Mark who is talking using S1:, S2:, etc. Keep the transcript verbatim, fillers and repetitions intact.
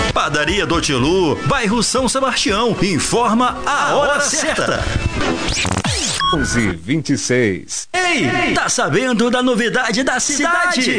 S1: Padaria do Tilu, bairro São Sebastião, informa a hora certa.
S2: onze e vinte e seis.
S1: Ei, tá sabendo da novidade da cidade?